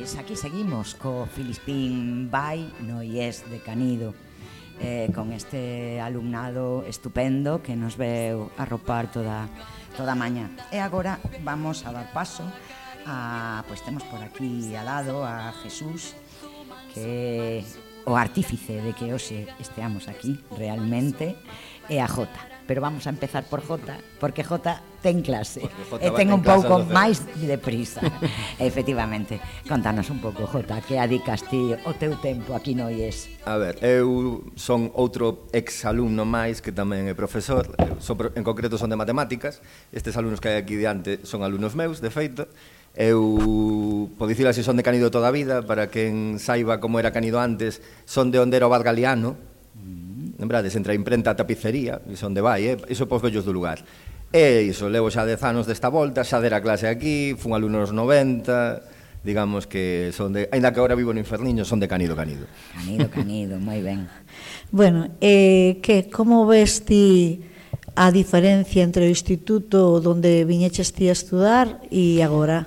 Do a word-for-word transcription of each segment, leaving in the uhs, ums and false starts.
Pois aquí seguimos co Filispín Vai no I E S de Canido, eh, con este alumnado estupendo que nos veu arropar toda, toda a mañá. E agora vamos a dar paso a, pois temos por aquí al lado a Jesús, que é o artífice de que hoxe esteamos aquí realmente, e a Jota. Pero vamos a empezar por Jota, porque Jota ten clase e ten un pouco máis de prisa. Efectivamente, contanos un pouco, Jota, que adicas ti o teu tempo aquí no I E S? A ver, eu son outro ex-alumno máis que tamén é profesor, son, en concreto son de matemáticas. Estes alumnos que hai aquí diante son alumnos meus, de feito. Eu, por dicir así, son de Canido toda a vida. Para quen saiba como era Canido antes, son de onde era o Bar Galiano. Lembrades, entre a imprenta a tapicería, e son de vai, eh? Iso pos vellos do lugar. E iso, levo xa dez anos desta volta, xa dera clase aquí, fun alumno nos noventa, digamos que son de, ainda que agora vivo no Inferniño, son de Canido, Canido. Canido, Canido, moi ben. Bueno, eh, que, como ves ti a diferencia entre o instituto onde viñeches ti a estudar e agora?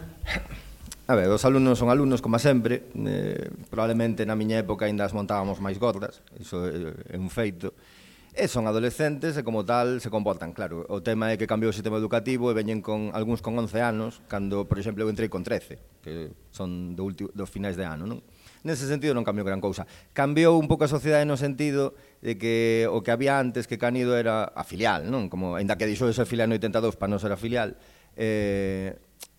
A ver, os alumnos son alumnos, como sempre, eh, probablemente na miña época ainda as montábamos máis gordas, iso é un feito, e son adolescentes e como tal se comportan, claro. O tema é que cambiou o sistema educativo e veñen con algúns con once anos, cando, por exemplo, eu entrei con trece, que son do último, dos finais de ano, non? Nese sentido non cambiou gran cousa. Cambiou un pouco a sociedade no sentido de que o que había antes, que Canido era a filial, non? Como, ainda que dixo de ser filial no oitenta e dous para non ser a filial, eh,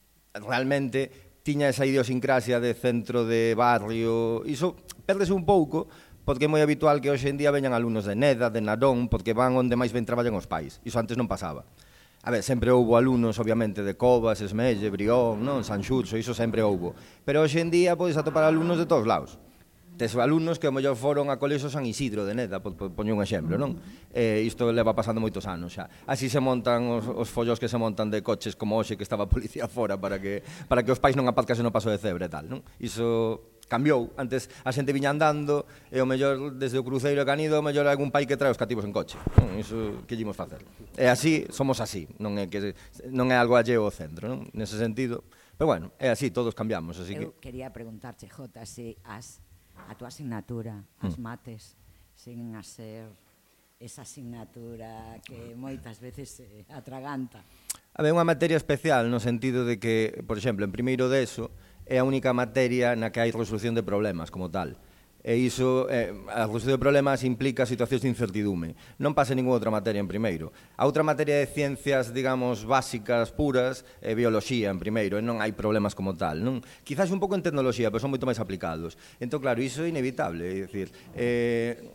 realmente tiña esa idiosincrasia de centro de barrio, iso perdese un pouco, porque é moi habitual que hoxe en día veñan alumnos de Neda, de Narón, porque van onde máis ben traballan os pais. Iso antes non pasaba. A ver, sempre houbo alumnos, obviamente, de Covas, Esmelle, Brión, non? San Xurxo, iso sempre houbo. Pero hoxe en día podes atopar alumnos de todos lados. Tes alumnos que ao mellor foron a colexo San Isidro de Neda, poño un exemplo, non? Eh, isto leva pasando moitos anos xa. Así se montan os, os follos que se montan de coches como hoxe que estaba a policía fora para que, para que os pais non aparcasen no paso de Cebre e tal, non? Iso cambiou. Antes a xente viña andando e ao mellor desde o cruceiro de Canido ao mellor hai algún pai que trae os cativos en coche, non? Iso que lle imos facer. E así, somos así, non é que non é algo alleo ao centro, non? Nese sentido, pero bueno, é así, todos cambiamos, así que... Eu quería preguntarche, Jota, se as a túa asignatura, as mates, siguen a ser esa asignatura que moitas veces se atraganta. A ver, unha materia especial no sentido de que, por exemplo, en primeiro de eso, é a única materia na que hai resolución de problemas como tal. E iso, eh, a resolución de problemas implica situacións de incertidume. Non pasa ninguna outra materia en primeiro. A outra materia de ciencias, digamos, básicas, puras, é bioloxía en primeiro, e non hai problemas como tal, non? Quizás un pouco en tecnoloxía, pero son moito máis aplicados. Entón, claro, iso é inevitable, é dicir, eh,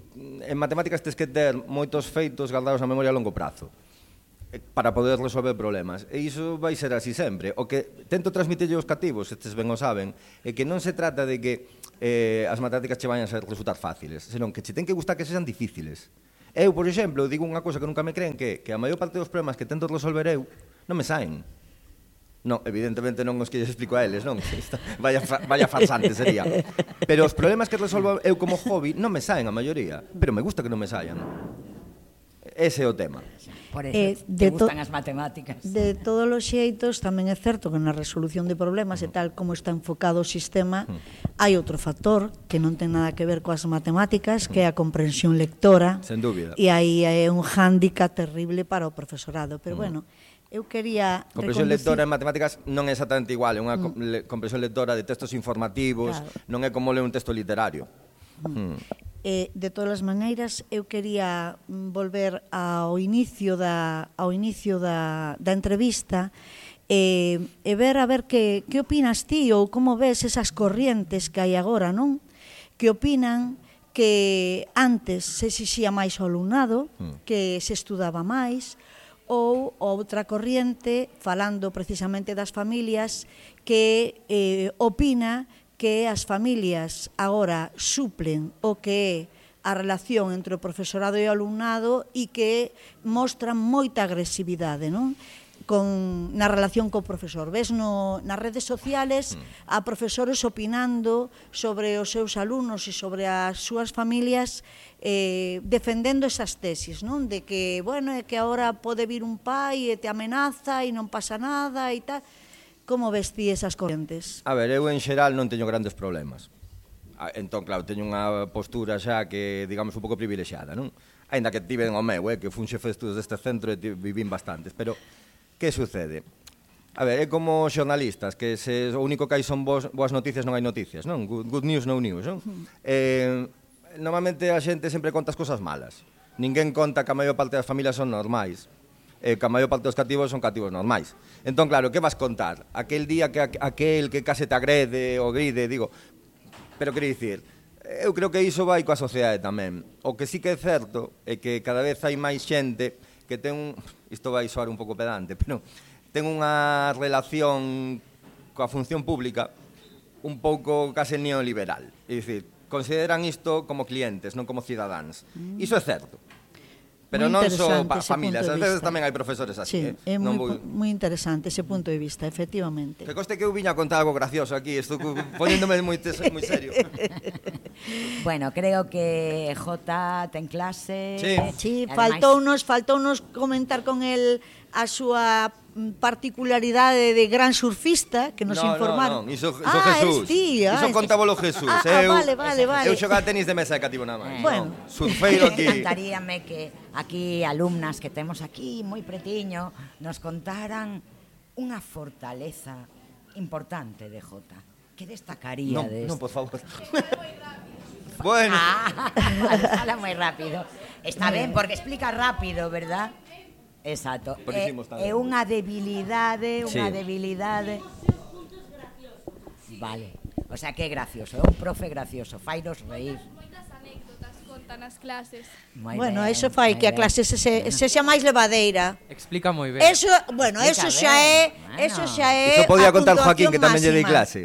en matemáticas tes que ter moitos feitos gardados na memoria a longo prazo para poder resolver problemas. E iso vai ser así sempre. O que tento transmitirlle aos cativos, estes ben o saben, é que non se trata de que eh, as matemáticas che vayan a ser resultar fáciles, senón que che ten que gustar que sexan difíciles. Eu, por exemplo, digo unha cousa que nunca me creen, que, que a maior parte dos problemas que tento resolver eu non me saen. Non, evidentemente non os que lles explico a eles, non? Vaya, vaya farsante sería. Pero os problemas que resolvo eu como hobby non me saen a maioría, pero me gusta que non me saian. Ese é o tema. Por eso, Eh, te de gustan to- as matemáticas. De todos os xeitos, tamén é certo que na resolución de problemas e tal como está enfocado o sistema, hai outro factor que non ten nada que ver coas matemáticas, que é a comprensión lectora. Sen dúbida. E aí é un hándicap terrible para o profesorado. Pero bueno, eu quería Comprensión reconducir- lectora en matemáticas non é exactamente igual, é unha mm. le, comprensión lectora de textos informativos, Claro. non é como ler un texto literario. Mm. Mm. Eh, de todas as maneiras, eu quería mm, volver ao inicio da, ao inicio da, da entrevista e, e ver a ver que, que opinas ti ou como ves esas corrientes que hai agora, non? Que opinan que antes se exixía máis ao alumnado, Mm. que se estudaba máis, ou outra corriente, falando precisamente das familias, que eh, opina que as familias agora suplen o que é a relación entre o profesorado e o alumnado e que mostran moita agresividade, non? Con, na relación co profesor. Ves no, nas redes sociales a profesores opinando sobre os seus alumnos e sobre as súas familias eh, defendendo esas tesis, non? De que, bueno, é que agora pode vir un pai e te amenaza e non pasa nada e tal. como ves ti esas correntes? A ver, eu en xeral non teño grandes problemas. Entón, claro, teño unha postura xa que, digamos, un pouco privilexiada, non? Ainda que tiven o meu, eh, que fun xefe de estudos deste centro e vivín bastantes, pero que sucede? A ver, é como xornalistas, que se o único que hai son boas, boas noticias, non hai noticias, non? Good, good news, no news, non? Uh-huh. Eh, normalmente a xente sempre conta as cosas malas. Ninguén conta que a maior parte das familias son normais, eh, que a maior parte dos cativos son cativos normais. Entón, claro, que vas contar? Aquel día que aquel que case te agrede ou gride, digo... Pero quero dicir, eu creo que iso vai coa sociedade tamén. O que sí que é certo é que cada vez hai máis xente que ten un... Isto vai soar un pouco pedante, pero ten unha relación coa función pública un pouco case neoliberal. É dicir, consideran isto como clientes, non como cidadáns. Iso é certo. Pero non só pa familias, ás veces tamén hai profesores así. Sí, é moi interesante ese punto de vista, efectivamente. Que coste que eu viña a contar algo gracioso aquí, estou poñéndome moi serio. Bueno, creo que Jota ten clase. Sí, sí, faltounos, faltounos comentar con el a súa particularidade de gran surfista que nos no, informaron. No, no, iso, iso ah, Jesús. Tí, ah, iso contábolo Jesús. Ah, eu, ah, vale, vale, vale. Eu xogaba tenis de mesa de cativo nada máis. Eh, bueno. No, surfeiro aquí. Encantaríame que aquí alumnas que temos aquí moi pretiño nos contaran unha fortaleza importante de Jota. Que destacaría no, de No, por favor. Bueno. Ah, fala moi rápido. Está ben, porque explica rápido, verdad? Exacto. É, é unha debilidade, unha sí. debilidade. Vale. O sea, que é gracioso, é un profe gracioso, fainos reír. Moitas anécdotas contan as clases. Muy bueno, ben, eso fai que a clase se, se, se xa máis levadeira. Explica moi ben. Eso, bueno, eso xa é, bueno. eso xa é. Eso podía contar Joaquín, que tamén lle dei clase.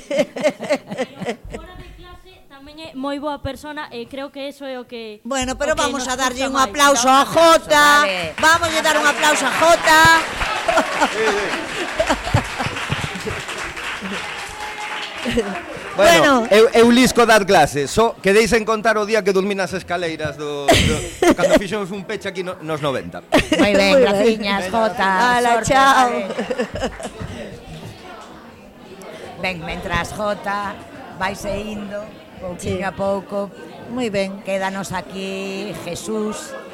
Moi boa persona e creo que eso é o que... Bueno, pero vamos a darlle un aplauso a Jota. Vamos a dar un aplauso a Jota. Bueno, eu, eu lisco dar clase. Só quedeis en contar o día que dormí nas escaleiras do, do cando fixemos un peche aquí no, nos noventa. Moi ben, graciñas, Jota. Hala, chao. Ben, mentras Jota vaise indo pouquinho sí. a pouco. Moi ben. Quédanos aquí Jesús